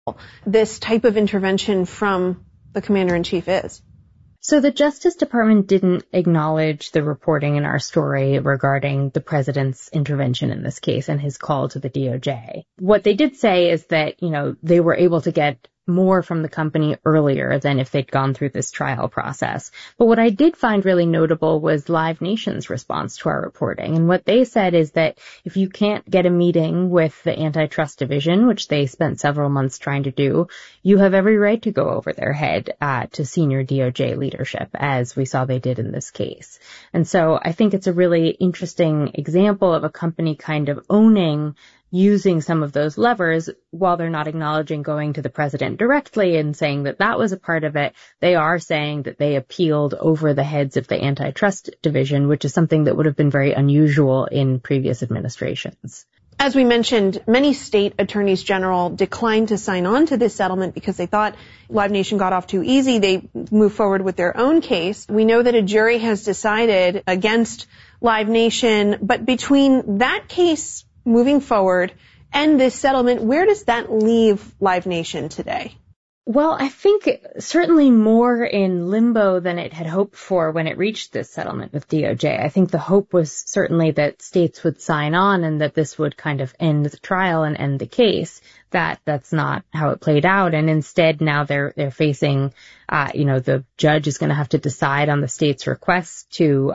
this type of intervention from the commander-in-chief is. So the Justice Department didn't acknowledge the reporting in our story regarding the president's intervention in this case and his call to the DOJ. What they did say is that, they were able to get more from the company earlier than if they'd gone through this trial process. But what I did find really notable was Live Nation's response to our reporting. And what they said is that if you can't get a meeting with the antitrust division, which they spent several months trying to do, you have every right to go over their head to senior DOJ leadership, as we saw they did in this case. And so I think it's a really interesting example of a company kind of owning using some of those levers while they're not acknowledging going to the president directly and saying that that was a part of it. They are saying that they appealed over the heads of the antitrust division, which is something that would have been very unusual in previous administrations. As we mentioned, many state attorneys general declined to sign on to this settlement because they thought Live Nation got off too easy. They moved forward with their own case. We know that a jury has decided against Live Nation, but between that case moving forward and this settlement, where does that leave Live Nation today? Well, I think certainly more in limbo than it had hoped for when it reached this settlement with DOJ. I think the hope was certainly that states would sign on and that this would kind of end the trial and end the case. That's not how it played out. And instead now they're facing, the judge is going to have to decide on the state's request to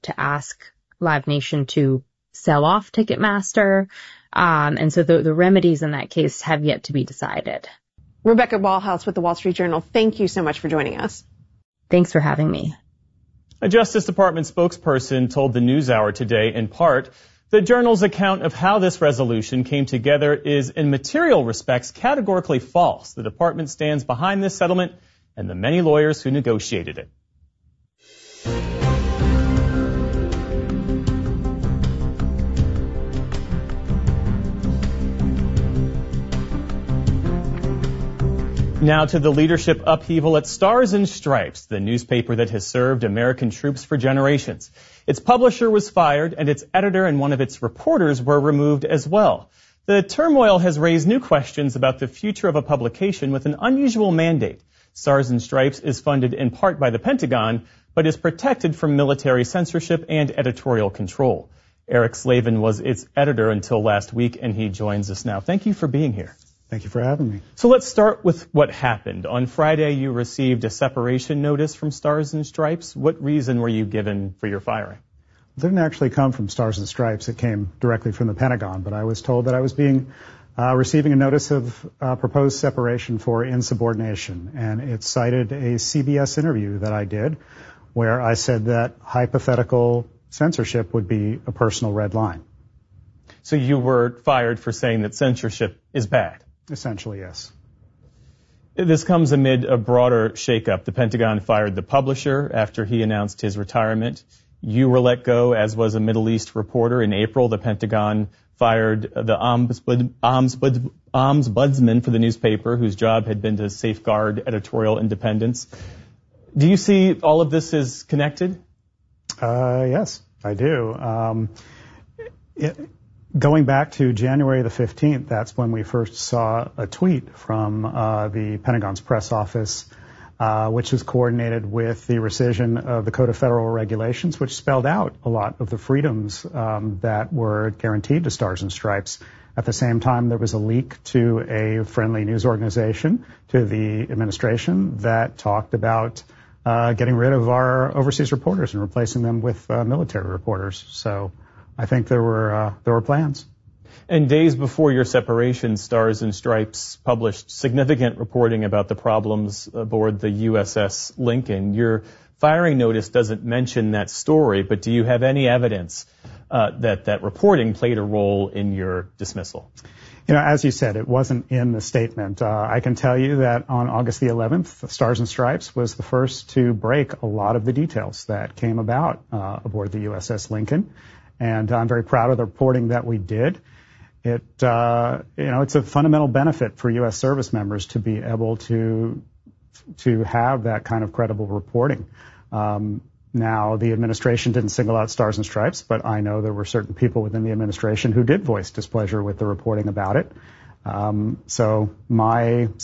ask Live Nation to sell off Ticketmaster. And so the remedies in that case have yet to be decided. Rebecca Ballhaus with the Wall Street Journal, thank you so much for joining us. Thanks for having me. A Justice Department spokesperson told the NewsHour today, in part, the Journal's account of how this resolution came together is, in material respects, categorically false. The department stands behind this settlement and the many lawyers who negotiated it. Now to the leadership upheaval at Stars and Stripes, the newspaper that has served American troops for generations. Its publisher was fired, and its editor and one of its reporters were removed as well. The turmoil has raised new questions about the future of a publication with an unusual mandate. Stars and Stripes is funded in part by the Pentagon, but is protected from military censorship and editorial control. Eric Slavin was its editor until last week, and he joins us now. Thank you for being here. Thank you for having me. So let's start with what happened. On Friday, you received a separation notice from Stars and Stripes. What reason were you given for your firing? It didn't actually come from Stars and Stripes. It came directly from the Pentagon, but I was told that I was receiving a notice of proposed separation for insubordination, and it cited a CBS interview that I did where I said that hypothetical censorship would be a personal red line. So you were fired for saying that censorship is bad? Essentially, yes. This comes amid a broader shakeup. The Pentagon fired the publisher after he announced his retirement. You were let go, as was a Middle East reporter. In April, the Pentagon fired the ombudsman for the newspaper, whose job had been to safeguard editorial independence. Do you see all of this as connected? Yes, I do. Going back to January the 15th, that's when we first saw a tweet from the Pentagon's press office, which was coordinated with the rescission of the Code of Federal Regulations, which spelled out a lot of the freedoms that were guaranteed to Stars and Stripes. At the same time, there was a leak to a friendly news organization, to the administration, that talked about getting rid of our overseas reporters and replacing them with military reporters. So I think there were plans. And days before your separation, Stars and Stripes published significant reporting about the problems aboard the USS Lincoln. Your firing notice doesn't mention that story, but do you have any evidence that reporting played a role in your dismissal? As you said, it wasn't in the statement. I can tell you that on August the 11th, Stars and Stripes was the first to break a lot of the details that came about aboard the USS Lincoln. And I'm very proud of the reporting that we did. It's a fundamental benefit for U.S. service members to be able to have that kind of credible reporting. Now, the administration didn't single out Stars and Stripes, but I know there were certain people within the administration who did voice displeasure with the reporting about it. So my